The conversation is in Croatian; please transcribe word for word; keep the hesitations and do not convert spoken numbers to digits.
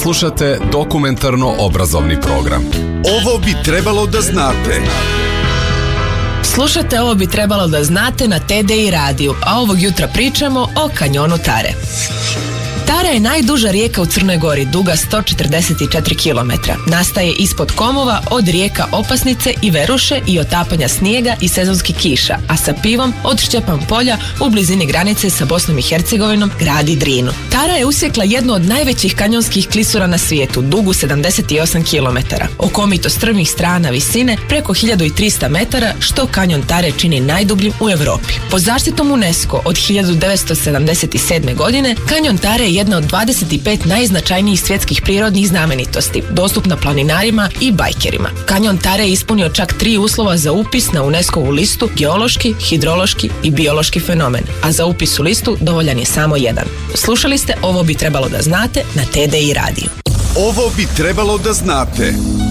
slušate dokumentarno-obrazovni program. Ovo bi trebalo da znate. Slušate Ovo bi trebalo da znate na T D I radiju, a ovog jutra pričamo o kanjonu Tare. Tara je najduža rijeka u Crnoj Gori, duga sto četrdeset četiri kilometra. Nastaje ispod komova od rijeka Opasnice i Veruše i otapanja snijega i sezonskih kiša, a sa pivom od Šćepan polja u blizini granice sa Bosnom i Hercegovinom gradi Drinu. Tara je usjekla jednu od najvećih kanjonskih klisura na svijetu, dugu sedamdeset osam kilometara. Okomito strmih strana visine preko hiljadu trista metara, što kanjon Tare čini najdubljim u Europi. Pod zaštitom UNESCO od hiljadu devetsto sedamdeset sedme. godine kanjon Tare je jedna od dvadeset pet najznačajnijih svjetskih prirodnih znamenitosti, dostupna planinarima i bajkerima. Kanjon Tare je ispunio čak tri uslova za upis na UNESCO-vu listu: geološki, hidrološki i biološki fenomen, a za upis u listu dovoljan je samo jedan. Slušali ste Ovo bi trebalo da znate na T D I radiju. Ovo bi trebalo da znate.